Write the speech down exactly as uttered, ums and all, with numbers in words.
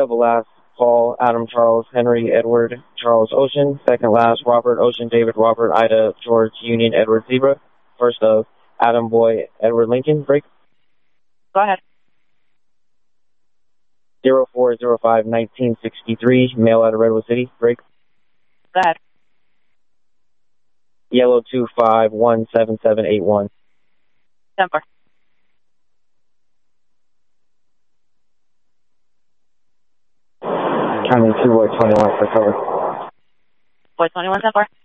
Double last, Paul, Adam, Charles, Henry, Edward, Charles, Ocean. Second last, Robert, Ocean, David, Robert, Ida, George, Union, Edward, Zebra. First of Adam, Boy, Edward, Lincoln. Break. Go ahead. zero four zero five nineteen sixty-three, mail out of Redwood City. Break. Go ahead. Yellow two five one seven seven eight one. Temper. County two, Boy twenty-one for cover. Boy twenty-one, Temper.